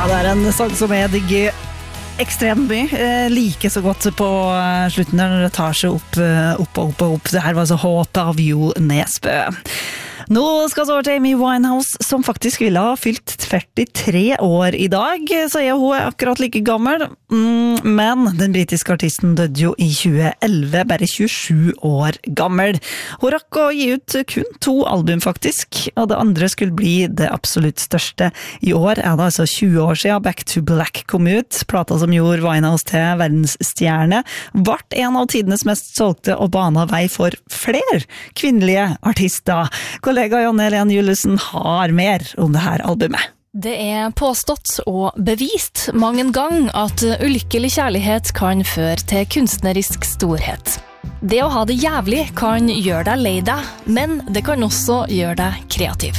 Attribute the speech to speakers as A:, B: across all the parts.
A: det en sang som jeg digger ekstremt mye. Like så godt på slutten der når det tar seg opp. Det her var så Hope of You Nesbø. Nå skal vi over til Amy Winehouse, som faktisk ville ha fylt 43 år i dag, så hun akkurat like gammel. Men den britiske artisten døde jo i 2011, bare 27 år gammel. Hun rakk å gi ut kun 2 album faktisk, og det andre skulle bli det absolutt største. I år det altså 20 år siden Back to Black kom ut, plata som gjorde Winehouse til verdensstjerne, vart en av tidenes mest solgte og bana vei for flere kvinnelige artister. Kollega Jan Helene Jullesen har mer om det her albumet.
B: Det påstått og bevist mange gang at ulykkelig kjærlighet kan føre til kunstnerisk storhet. Det å ha det jævlig kan gjøre deg lei deg, men det kan også gjøre deg kreativ.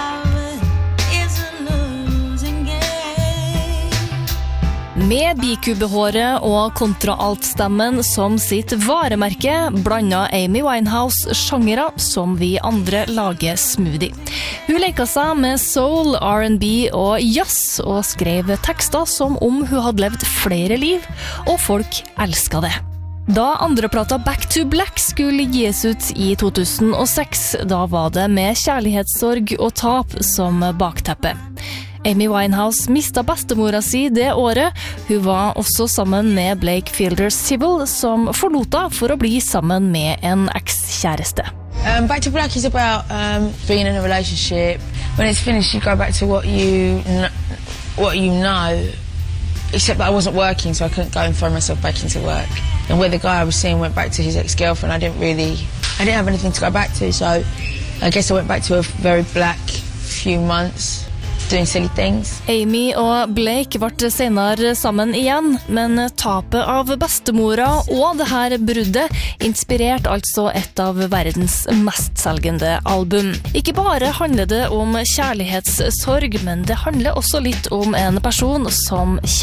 B: Med bikubehåret og kontraaltstemmen som sitt varemerke blandet Amy Winehouse sjangere som vi andre lager smoothie. Hun leka seg med soul, R&B og jazz og skrev tekster som om hun hadde levd flere liv, og folk elsket det. Da andreplata Back to Black skulle gis ut i 2006, da var det med kjærlighetssorg og tap som bakteppe. Amy Winehouse mistet bestemora si det året. Hun var også sammen med Blake Fielders Sybil, som forlota for å bli sammen med en ekskjæreste.
C: Back to Black is about being in a relationship. When it's finished, you go back to what you know. Except that I wasn't working, so I couldn't go and throw myself back into work. And where the guy I was seeing went back to his ex-girlfriend, I didn't have anything to go back to, so I guess I went back to a very black few months. Doing silly things.
B: Amy og Blake ble senere sammen igjen, men tapet av bestemora og det her bruddet inspirerte altså et av verdens mestselgende album. Ikke bare handler det om kjærlighetssorg, men det handler også litt om en person som